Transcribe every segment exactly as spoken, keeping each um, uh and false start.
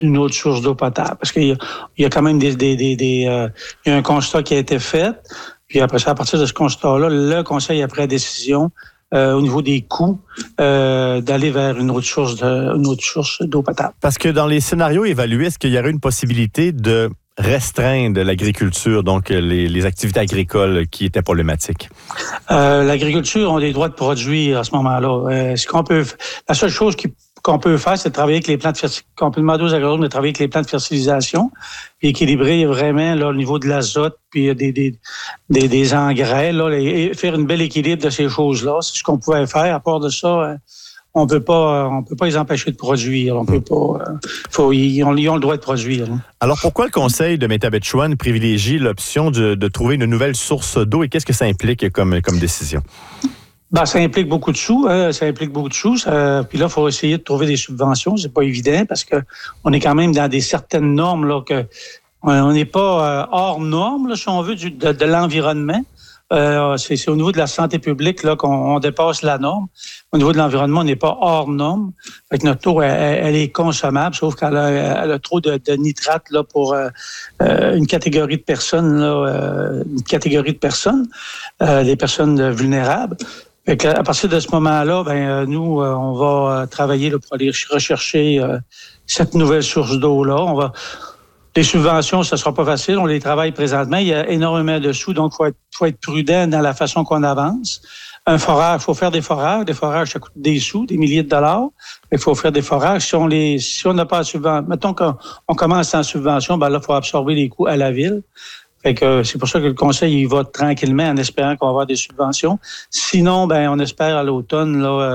une autre source d'eau potable. Parce qu'il y a, il y a quand même des... des, des, des euh, il y a un constat qui a été fait. Puis après ça, à partir de ce constat-là, le Conseil a pris la décision euh, au niveau des coûts euh, d'aller vers une autre source de, une autre source d'eau potable. Parce que dans les scénarios évalués, est-ce qu'il y aurait une possibilité de restreindre l'agriculture, donc les, les activités agricoles qui étaient problématiques? Euh, l'agriculture a des droits de produire à ce moment-là. Euh, ce qu'on peut, la seule chose qui qu'on peut faire, c'est de travailler avec les plans de fertilisation, qu'on peut demander aux agronomes de travailler avec les plans de fertilisation, puis équilibrer vraiment là, au niveau de l'azote, puis des, des, des, des engrais, là, et faire un bel équilibre de ces choses-là. C'est ce qu'on pouvait faire. À part de ça, on peut pas, on peut pas les empêcher de produire. On peut pas. Faut, ils, ont, ils ont le droit de produire. Hein. Alors, pourquoi le Conseil de Métabetchouan privilégie l'option de, de trouver une nouvelle source d'eau et qu'est-ce que ça implique comme, comme décision? Ben, ça implique beaucoup de sous, hein, ça implique beaucoup de sous. Ça, puis là, il faut essayer de trouver des subventions. C'est pas évident parce que on est quand même dans des certaines normes là que on n'est pas euh, hors normes, là, si on veut, du, de, de l'environnement. Euh, c'est, c'est au niveau de la santé publique là qu'on on dépasse la norme. Au niveau de l'environnement, on n'est pas hors norme. Fait que notre eau, elle, elle est consommable, sauf qu'elle a, elle a trop de, de nitrates là pour euh, une catégorie de personnes là, euh, une catégorie de personnes, euh, les personnes vulnérables. Fait que à partir de ce moment-là, ben nous, euh, on va travailler là, pour aller rechercher euh, cette nouvelle source d'eau-là. On va les subventions, ça sera pas facile. On les travaille présentement. Il y a énormément de sous, donc faut être, faut être prudent dans la façon qu'on avance. Un forage, faut faire des forages. Des forages, ça coûte des sous, des milliers de dollars. Il faut faire des forages. Si on les, si on n'a pas de subvention, mettons qu'on on commence en subvention, ben là, faut absorber les coûts à la ville. Fait que c'est pour ça que le Conseil il va tranquillement en espérant qu'on va avoir des subventions. Sinon, ben on espère à l'automne, là,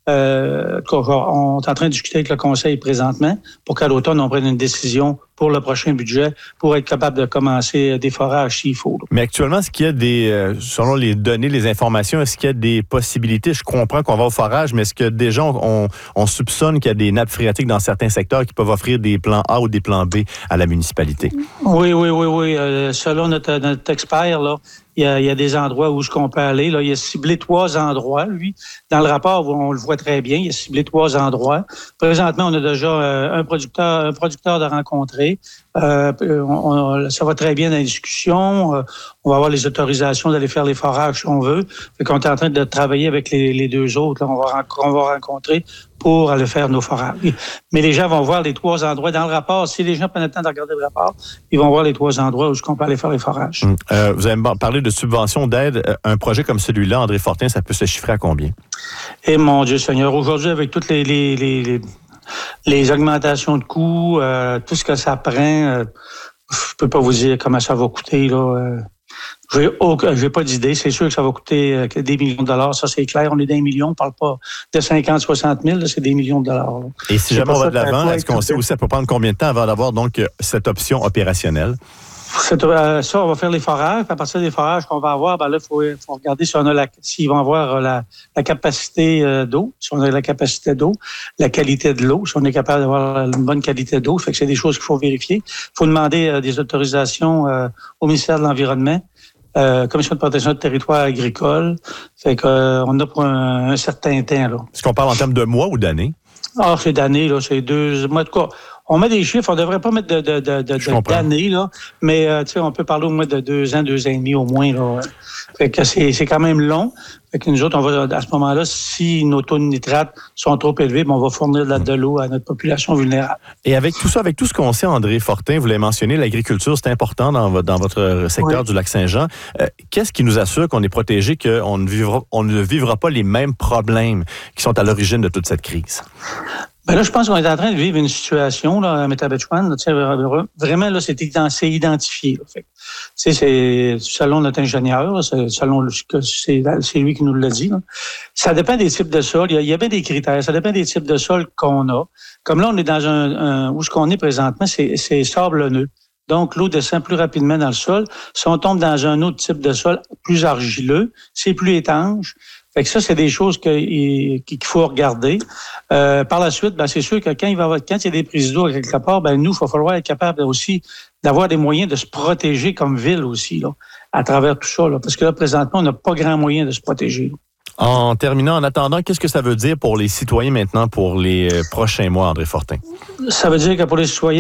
euh, on est en train de discuter avec le Conseil présentement pour qu'à l'automne, on prenne une décision pour le prochain budget pour être capable de commencer des forages s'il faut. Là. Mais actuellement, est-ce qu'il y a des, selon les données, les informations, est-ce qu'il y a des possibilités? Je comprends qu'on va au forage, mais est-ce que déjà on, on soupçonne qu'il y a des nappes phréatiques dans certains secteurs qui peuvent offrir des plans A ou des plans B à la municipalité? Oui, oui, oui, oui. Euh, selon notre, notre expert, là, il y, a, il y a des endroits où ce qu'on peut aller. Là. Il a ciblé trois endroits, lui. Dans le rapport, on le voit très bien. Il a ciblé trois endroits. Présentement, on a déjà euh, un producteur, un producteur de rencontrer. Euh, on, on, ça va très bien dans les discussions. Euh, on va avoir les autorisations d'aller faire les forages si on veut. Fait qu'on est en train de travailler avec les, les deux autres. Là, on, va, on va rencontrer pour aller faire nos forages. Mais les gens vont voir les trois endroits dans le rapport. Si les gens prennent le temps de regarder le rapport, ils vont voir les trois endroits où on peut aller faire les forages. Hum. Euh, vous avez parlé de subventions d'aide. Un projet comme celui-là, André Fortin, ça peut se chiffrer à combien? Eh mon Dieu Seigneur, aujourd'hui, avec toutes les, les, les, les, les augmentations de coûts, euh, tout ce que ça prend, euh, je peux pas vous dire comment ça va coûter, là. Euh, J'ai, aucun, j'ai pas d'idée. C'est sûr que ça va coûter euh, des millions de dollars. Ça, c'est clair. On est dans les millions. On ne parle pas de cinquante, soixante mille. Là, c'est des millions de dollars. Là. Et si jamais on va de l'avant, est-ce qu'on sait où ça peut prendre combien de temps avant d'avoir donc cette option opérationnelle? C'est, euh, ça, on va faire les forages. À partir des forages qu'on va avoir, ben là, il faut, faut regarder si on a la, s'ils vont avoir la, la capacité euh, d'eau, si on a la capacité d'eau, la qualité de l'eau, si on est capable d'avoir une bonne qualité d'eau. Fait que c'est des choses qu'il faut vérifier. Il faut demander euh, des autorisations euh, au ministère de l'Environnement. Euh, Commission de protection de territoire agricole. Fait qu'on euh, a pour un, un certain temps, là. Est-ce qu'on parle en termes de mois ou d'années? Ah, c'est d'années, là. C'est deux mois. En tout cas, on met des chiffres. On ne devrait pas mettre de, de, de, de, d'années, là. Mais, euh, tu sais, on peut parler au moins de deux ans, deux ans et demi au moins, là. Fait que c'est, c'est quand même long. Fait que nous autres, on va, à ce moment-là, si nos taux de nitrate sont trop élevés, ben on va fournir de, de l'eau à notre population vulnérable. Et avec tout ça, avec tout ce qu'on sait, André Fortin, vous l'avez mentionné, l'agriculture, c'est important dans votre, dans votre secteur oui. du Lac-Saint-Jean. Euh, qu'est-ce qui nous assure qu'on est protégé, qu'on ne vivra, on ne vivra pas les mêmes problèmes qui sont à l'origine de toute cette crise? Ben là, je pense qu'on est en train de vivre une situation là, à Métabetchouan. Vraiment, là, c'est, c'est identifié. Là. Fait, c'est selon notre ingénieur, c'est, selon que c'est, c'est lui qui nous l'a dit. Là. Ça dépend des types de sols. Il y, a, il y a bien des critères. Ça dépend des types de sols qu'on a. Comme là, on est dans un, un où ce qu'on est présentement, c'est, c'est sablonneux. Donc, l'eau descend plus rapidement dans le sol. Si on tombe dans un autre type de sol plus argileux, c'est plus étanche. Fait que ça, c'est des choses que, qu'il faut regarder. Euh, par la suite, ben, c'est sûr que quand il va avoir, quand il y a des prises d'eau quelque part, ben, nous, il va falloir être capable aussi d'avoir des moyens de se protéger comme ville aussi, là, à travers tout ça, là. Parce que là, présentement, on n'a pas grand moyen de se protéger, là. En terminant, en attendant, qu'est-ce que ça veut dire pour les citoyens maintenant pour les prochains mois, André Fortin? Ça veut dire que pour les citoyens,